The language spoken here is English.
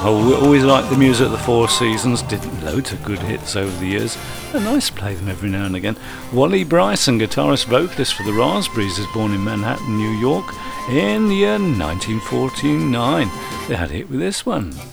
Oh, we always liked the music of the Four Seasons, did loads of good hits over the years. They're nice to play them every now and again. Wally Bryson, guitarist vocalist for the Raspberries, is born in Manhattan, New York in the year 1949. They had a hit with this one.